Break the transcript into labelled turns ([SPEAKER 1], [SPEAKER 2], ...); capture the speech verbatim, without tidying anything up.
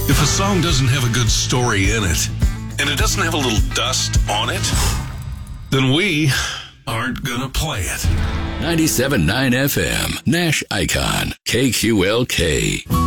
[SPEAKER 1] If a song doesn't have a good story in it, and it doesn't have a little dust on it, then we aren't gonna play it.
[SPEAKER 2] ninety-seven point nine F M, Nash Icon, K Q L K.